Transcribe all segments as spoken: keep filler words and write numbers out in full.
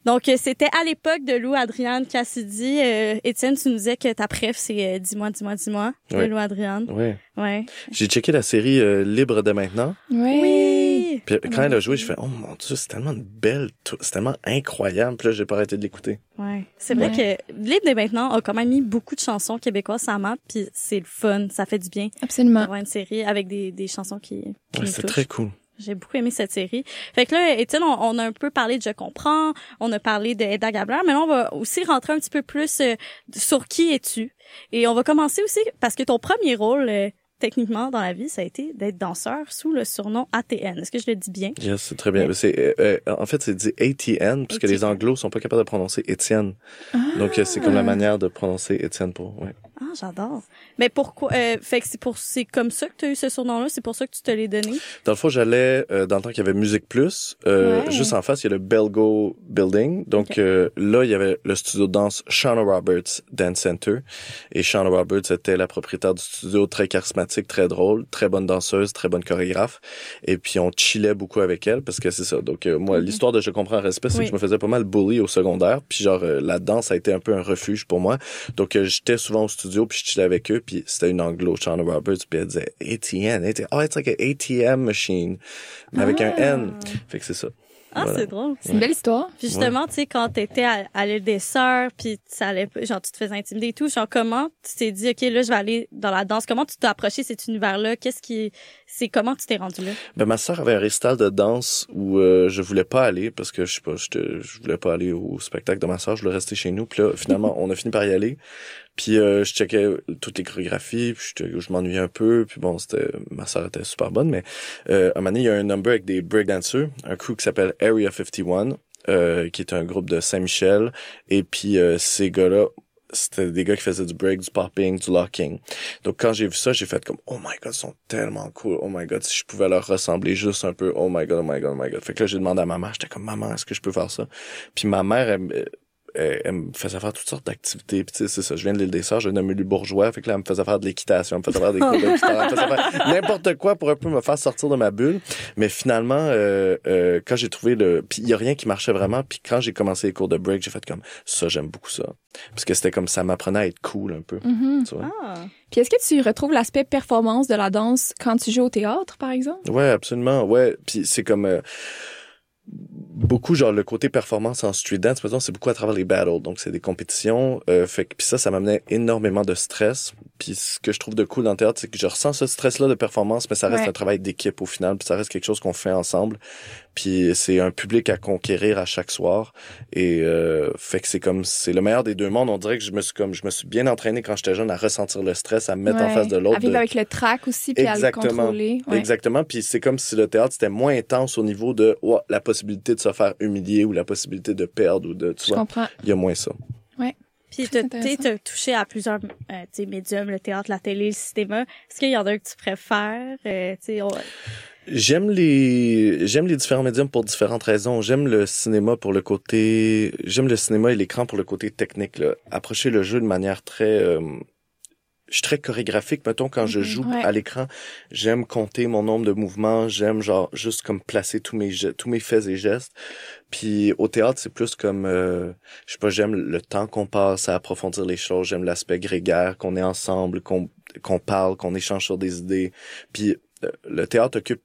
Donc, euh, c'était à l'époque de Lou Adrienne Cassidy. Euh, Étienne, tu nous disais que ta préf, c'est euh, Dis-moi, dis-moi, dis-moi, de Oui. Lou Adrienne. Oui. Ouais. J'ai checké la série euh, Libre de maintenant. Oui. Oui! Puis quand elle a joué, je fais « Oh mon Dieu, c'est tellement une belle... C'est tellement incroyable. » Puis là, j'ai pas arrêté de l'écouter. Ouais. C'est vrai Ouais. que Libre de maintenant a quand même mis beaucoup de chansons québécoises sur la map, puis c'est le fun, ça fait du bien Absolument. d'avoir une série avec des, des chansons qui, qui Ouais, nous c'est touchent. très cool. J'ai beaucoup aimé cette série. Fait que là, Étienne, on, on a un peu parlé de Je comprends, on a parlé de Hedda Gabler, mais là, on va aussi rentrer un petit peu plus euh, sur qui es-tu. Et on va commencer aussi, parce que ton premier rôle, euh, techniquement, dans la vie, ça a été d'être danseur sous le surnom A T N. Est-ce que je le dis bien? Yes, c'est très bien. Ouais. C'est, euh, euh, en fait, c'est dit A T N, puisque A T N. les Anglos sont pas capables de prononcer Étienne. Ah. Donc, euh, c'est comme la manière de prononcer Étienne pour... Ouais. Ah, j'adore. Mais pourquoi? Euh, fait que c'est pour, c'est comme ça que tu as eu ce surnom-là? C'est pour ça que tu te l'es donné? Dans le fond, j'allais, euh, dans le temps qu'il y avait Musique Plus, euh, Ouais. juste en face, il y a le Belgo Building. Donc, Ok. euh, là, il y avait le studio de danse Shauna Roberts Dance Center. Et Shauna Roberts était la propriétaire du studio, très charismatique, très drôle, très bonne danseuse, très bonne chorégraphe. Et puis, on chillait beaucoup avec elle, parce que c'est ça. Donc, euh, moi, Mhm. l'histoire de Je comprends respect, c'est Oui. que je me faisais pas mal bully au secondaire. Puis, genre, euh, la danse a été un peu un refuge pour moi. Donc, euh, j'étais souvent au studio, puis je chillais avec eux. Puis, c'était une anglo, Shauna Roberts, puis elle disait A T N. Elle était, oh, it's like an A T M machine. Mais avec un N. Fait que c'est ça. Ah, Voilà. c'est drôle. C'est une belle histoire. Puis justement, tu sais, quand t'étais à, à l'île des Sœurs, puis ça allait, genre, tu te faisais intimider et tout, genre, comment tu t'es dit, OK, là, je vais aller dans la danse? Comment tu t'es approché cet univers-là? Qu'est-ce qui, c'est comment tu t'es rendu là? Ben, ma sœur avait un récital de danse où euh, je voulais pas aller parce que je sais pas, j'étais- je voulais pas aller au spectacle de ma sœur, je voulais rester chez nous. Puis là, finalement, on a fini par y aller. Puis euh, je checkais toutes les chorégraphies, puis je, je m'ennuyais un peu. Puis bon, c'était ma sœur était super bonne, mais euh, à un moment donné, il y a un number avec des breakdancers, un crew qui s'appelle Area cinquante et un, euh, qui est un groupe de Saint-Michel. Et puis euh, ces gars-là, c'était des gars qui faisaient du break, du popping, du locking. Donc quand j'ai vu ça, j'ai fait comme oh my god, ils sont tellement cool. Oh my god, si je pouvais leur ressembler juste un peu. Oh my god, oh my god, oh my god. Fait que là j'ai demandé à ma mère, j'étais comme maman, est-ce que je peux faire ça? Puis ma mère elle, elle, elle me faisait faire toutes sortes d'activités. Puis tu sais, c'est ça, je viens de l'île des Sœurs, je viens d'un milieu bourgeois, fait que là elle me faisait faire de l'équitation, elle me faisait faire des cours de guitare, elle me faisait faire n'importe quoi pour un peu me faire sortir de ma bulle. Mais finalement euh, euh, quand j'ai trouvé le puis il y a rien qui marchait vraiment, puis quand j'ai commencé les cours de break, j'ai fait comme ça, j'aime beaucoup ça. Parce que c'était comme ça m'apprenait à être cool un peu. Mhm. Tu vois? Ah. Puis est-ce que tu retrouves l'aspect performance de la danse quand tu joues au théâtre, par exemple? Ouais, absolument. Ouais, puis c'est comme euh, beaucoup genre le côté performance en street dance, mettons, c'est beaucoup à travers les battles. Donc c'est des compétitions, euh, fait que puis ça ça m'amenait énormément de stress. Puis ce que je trouve de cool dans le théâtre, c'est que je ressens ce stress là de performance, mais ça reste Ouais. un travail d'équipe au final, puis ça reste quelque chose qu'on fait ensemble. Puis c'est un public à conquérir à chaque soir et euh, fait que c'est comme c'est le meilleur des deux mondes. On dirait que je me suis comme je me suis bien entraîné quand j'étais jeune à ressentir le stress, à me mettre en Ouais. face de l'autre. À vivre de- avec le track aussi, puis à le Exactement. contrôler. Ouais. Exactement. Puis c'est comme si le théâtre c'était moins intense au niveau de oh, la possibilité de se faire humilier ou la possibilité de perdre ou de tu Je vois. comprends. Il y a moins ça. Puis Très t'as, t'sais, intéressant. t'as touché à plusieurs, euh, tu sais, médiums, le théâtre, la télé, le cinéma. Est-ce qu'il y en a un que tu préfères? Euh, tu sais, on- J'aime les j'aime les différents médiums pour différentes raisons. J'aime le cinéma pour le côté j'aime le cinéma et l'écran pour le côté technique là. Approcher le jeu de manière très euh, je suis très chorégraphique, mettons, quand je joue Ouais. à l'écran. J'aime compter mon nombre de mouvements. J'aime, genre, juste comme placer tous mes, ge- tous mes faits et gestes. Puis au théâtre, c'est plus comme, euh, je sais pas, j'aime le temps qu'on passe à approfondir les choses. J'aime l'aspect grégaire, qu'on est ensemble, qu'on, qu'on parle, qu'on échange sur des idées. Puis euh, le théâtre occupe,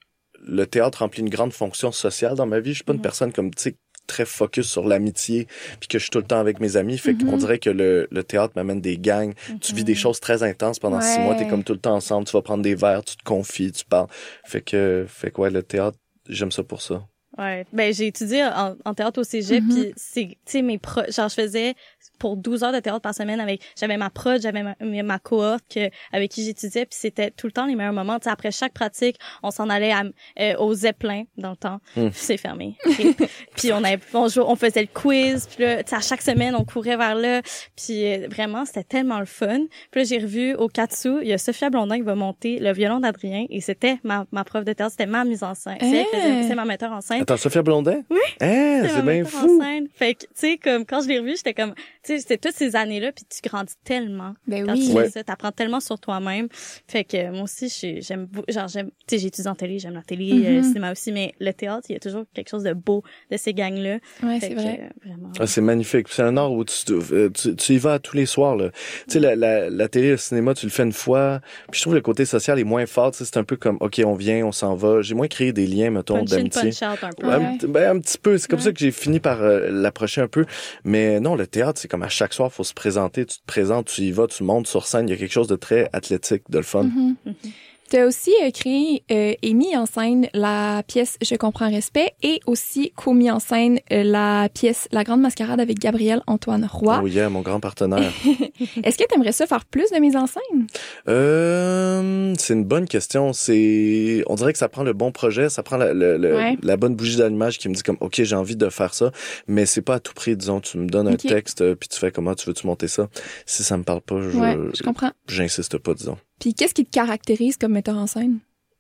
le théâtre remplit une grande fonction sociale dans ma vie. Je suis pas une Mhm. personne comme, tu sais, très focus sur l'amitié, puis que je suis tout le temps avec mes amis. Fait Mhm. qu'on dirait que le, le théâtre m'amène des gangs. Tu vis des choses très intenses pendant six Ouais. mois. T'es comme tout le temps ensemble. Tu vas prendre des verres, tu te confies, tu parles. Fait que, fait que ouais, le théâtre, j'aime ça pour ça. Ouais, ben j'ai étudié en, en théâtre au cégep, Mhm. puis c'est, tu sais, mes pro, genre je faisais pour douze heures de théâtre par semaine avec, j'avais ma prod, j'avais ma, ma cohorte que, avec qui j'étudiais, puis c'était tout le temps les meilleurs moments. Tu sais, après chaque pratique, on s'en allait à, euh, au Zeppelin dans le temps, Mm. puis c'est fermé. Okay? Puis on avait, on jouait, on faisait le quiz, puis là, tu sais, à chaque semaine on courait vers là, puis euh, vraiment c'était tellement le fun. Puis là j'ai revu au Katsu, il y a Sophia Blondin qui va monter le violon d'Adrien, et c'était ma ma prof de théâtre, c'était ma mise en scène, c'est elle qui faisait- Hey. c'est ma metteur en scène. scène. Attends, Sophia Blondin? Oui. Hein, c'est bien fou. En scène. Fait que, tu sais, comme, quand je l'ai revue, j'étais comme, tu sais, c'était toutes ces années-là, puis tu grandis tellement. Ben quand oui. tu Ouais. fais ça, t'apprends tellement sur toi-même. Fait que, moi aussi, je suis- j'aime, beau- genre, j'aime, tu sais, j'étudie en télé, j'aime la télé, Mm-hmm. euh, le cinéma aussi, mais le théâtre, il y a toujours quelque chose de beau de ces gangs-là. Ouais, Fait c'est que, vrai. euh, vraiment. Ah, c'est magnifique. C'est un art où tu, euh, tu, tu y vas tous les soirs, là. Tu sais, la, la, la télé, le cinéma, tu le fais une fois. Puis je trouve le côté social est moins fort. Tu sais, c'est un peu comme, OK, on vient, on s'en va. J'ai moins créé des liens, mettons, Punch in, d'amitié. punch out un peu. Ouais. Un, ben, un petit peu. C'est comme Ouais. ça que j'ai fini par euh, l'approcher un peu. Mais non, le théâtre, c'est comme à chaque soir, faut se présenter. Tu te présentes, tu y vas, tu montes sur scène. Il y a quelque chose de très athlétique, de le fun. Mhm. Tu as aussi euh, créé euh, et mis en scène la pièce Je comprends respect et aussi co-mis en scène euh, la pièce La Grande Mascarade avec Gabriel Antoine Roy. Oh yeah, mon grand partenaire. Est-ce que tu aimerais ça faire plus de mise en scène? Euh, c'est une bonne question. C'est, on dirait que ça prend le bon projet, ça prend la, le- le- Ouais. la bonne bougie d'allumage qui me dit comme, ok, j'ai envie de faire ça, mais c'est pas à tout prix. Disons, tu me donnes un Ok. texte, euh, puis tu fais comment tu veux-tu monter ça. Si ça me parle pas, je, Ouais, je comprends. j'insiste pas, disons. Puis qu'est-ce qui te caractérise comme metteur en scène?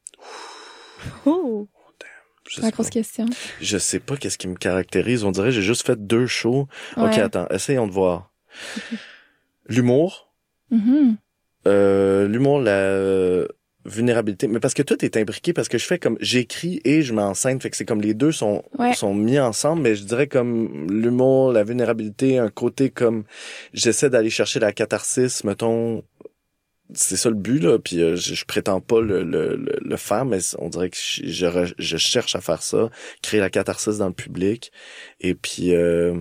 Oh! Je C'est sais la pas. grosse question. Je sais pas qu'est-ce qui me caractérise. On dirait que j'ai juste fait deux shows. Ok, Ouais. attends, essayons de voir. L'humour, Mhm. euh, l'humour, la euh, vulnérabilité. Mais parce que tout est imbriqué, parce que je fais comme, j'écris et je mets en scène, fait que c'est comme les deux sont Ouais. sont mis ensemble, mais je dirais comme l'humour, la vulnérabilité, un côté comme, j'essaie d'aller chercher la catharsis, mettons. C'est ça le but, là, puis euh, je, je prétends pas le, le, le, le faire, mais on dirait que je, je, re- je cherche à faire ça, créer la catharsis dans le public, et puis euh,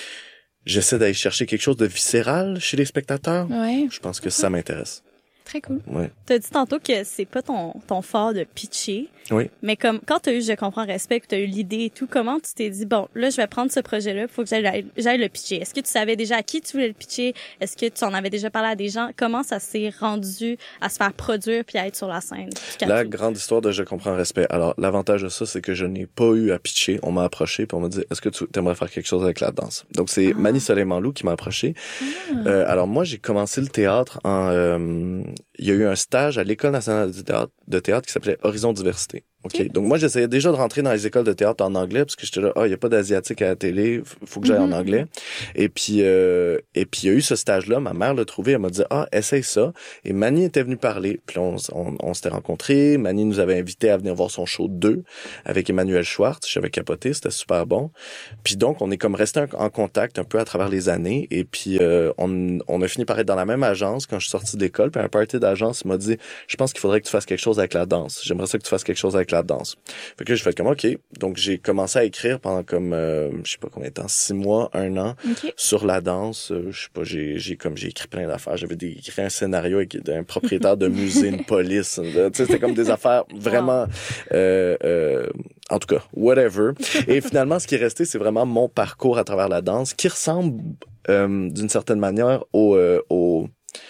j'essaie d'aller chercher quelque chose de viscéral chez les spectateurs. Ouais, Je pense que ça m'intéresse. très cool. Ouais. T'as dit tantôt que c'est pas ton, ton fort de pitcher. Oui. Mais comme, quand t'as eu Je comprends respect, que t'as eu l'idée et tout, comment tu t'es dit, bon, là, je vais prendre ce projet-là, faut que j'aille, j'aille le pitcher. Est-ce que tu savais déjà à qui tu voulais le pitcher? Est-ce que tu en avais déjà parlé à des gens? Comment ça s'est rendu à se faire produire puis à être sur la scène? La grande histoire de Je comprends respect. Alors, l'avantage de ça, c'est que je n'ai pas eu à pitcher. On m'a approché puis on m'a dit, est-ce que tu aimerais faire quelque chose avec la danse? Donc, c'est Ah. Mani Soleil-Manlou qui m'a approché. Ah. Euh, alors, moi, j'ai commencé le théâtre en... euh, il y a eu un stage à l'École nationale de théâtre, de théâtre qui s'appelait Horizon Diversité. OK. Ok. Donc, moi, j'essayais déjà de rentrer dans les écoles de théâtre en anglais parce que j'étais là, ah, il y a pas d'asiatique à la télé, f- faut que j'aille Mhm. en anglais. Et puis, euh, et puis, il y a eu ce stage-là. Ma mère l'a trouvé. Elle m'a dit, ah, essaye ça. Et Mani était venue parler. Puis là, on, s- on, on s'était rencontrés. Mani nous avait invités à venir voir son show deux avec Emmanuel Schwartz. J'avais capoté. C'était super bon. Puis donc, on est comme resté en, en contact un peu à travers les années. Et puis, euh, on, on a fini par être dans la même agence quand je suis sorti d'école. Puis un party d'agence m'a dit, je pense qu'il faudrait que tu fasses quelque chose avec la danse. J'aimerais ça que tu fasses quelque chose avec la danse. Fait que là, j'ai fait comme, OK. Donc, j'ai commencé à écrire pendant comme, euh, je sais pas combien de temps, six mois, un an, OK. sur la danse. Euh, je sais pas, j'ai, j'ai comme, j'ai écrit plein d'affaires. J'avais des- écrit un scénario avec un propriétaire de musée, une police. Tu sais, c'était comme des affaires vraiment, euh, euh, en tout cas, whatever. Et finalement, ce qui est resté, c'est vraiment mon parcours à travers la danse, qui ressemble, euh, d'une certaine manière au, euh, au,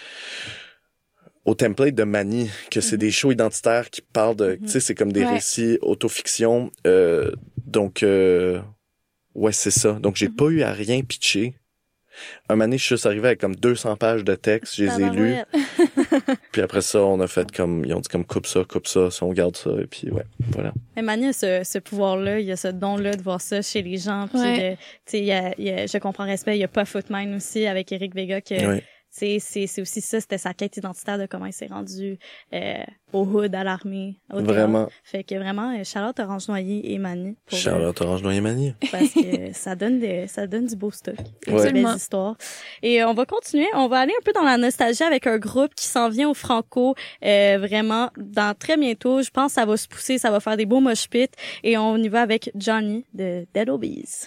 au template de Mani, que c'est des shows identitaires qui parlent de, tu sais, c'est comme des Ouais. récits autofiction. Euh, donc, euh, ouais, c'est ça. Donc, j'ai pas eu à rien pitcher. Un moment donné, je suis juste arrivé avec comme deux cents pages de texte, je les ai lus. Puis après ça, on a fait comme, ils ont dit comme coupe ça, coupe ça, si on garde ça, et puis ouais, voilà. Mais Mani a ce, ce pouvoir-là, il y a ce don-là de voir ça chez les gens. Puis, Ouais. de- tu sais, il y a, il y a Je comprends respect, il y a pas Footman aussi avec Éric Vega que Ouais. c'est c'est c'est aussi ça, c'était sa quête identitaire de comment il s'est rendu euh, au hood, à l'armée, au théâtre. Vraiment. Fait que vraiment, euh, Charlotte Orange Noyer et Mani pour, euh, Charlotte Orange Noyer Mani. parce que ça donne des, ça donne du beau stock, des Ouais. belles histoires. Et euh, on va continuer, on va aller un peu dans la nostalgie avec un groupe qui s'en vient au Franco, euh, vraiment dans très bientôt. Je pense que ça va se pousser, ça va faire des beaux mosh pits et on y va avec Johnny de Dead Obies.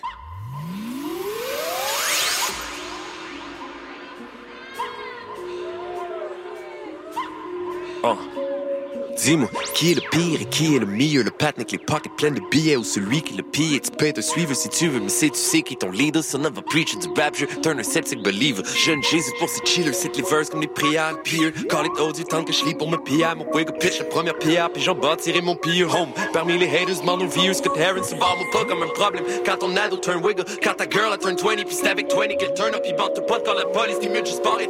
Oh. Dis-moi, qui est le pire et qui est le meilleur? Le patin avec les pockets pleines de billets ou celui qui le pire? Tu peux te suivre si tu veux, mais c'est tu sais qui est ton leader. Son of a preacher du rap, je turn a septic believer. Jeune Jésus pour ses chillers, c'est les verses comme les prières, le pire. Call it old, du temps que je lis pour me piller. Mon wiggle pitch, la première pierre, puis j'en bâtirai mon pire home. Parmi les haters, m'en viewers, que Terrence se barre, pas comme un problème. Quand ton ado turn wiggle, quand ta girl a turn twenty, puis c'est avec twenty qu'elle turn up, il bande pas quand la police, t'es mieux de juste barrer